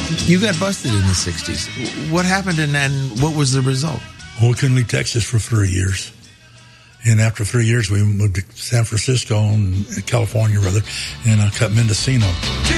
You got busted in the 60s. What happened and what was the result? Well, we couldn't leave Texas for 3 years. And after 3 years, we moved to San Francisco, and California, rather, and cut Mendocino.